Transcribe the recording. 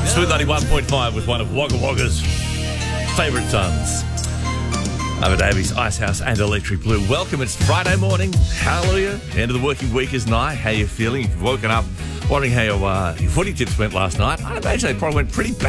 Smooth 91.5 with one of Wagga Wagga's favourite sons. Over Davies, Icehouse and Electric Blue. Welcome, it's Friday morning. Hallelujah. End of the working week is nigh. How you feeling? If you've woken up wondering how your footy tips went last night, I imagine they probably went pretty bad.